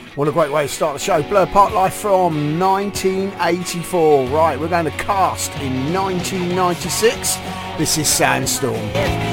What a great way to start the show. Blur Park Life from 1984. Right, we're going to Cast in 1996. This is Sandstorm.